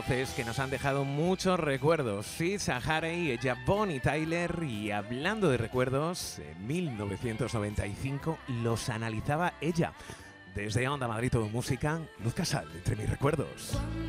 voces que nos han dejado muchos recuerdos. Sid Sahara y ella Bonnie Tyler. Y hablando de recuerdos, en 1995 los analizaba ella. Desde Onda Madrid Todo Música, Luz Casal, entre mis recuerdos.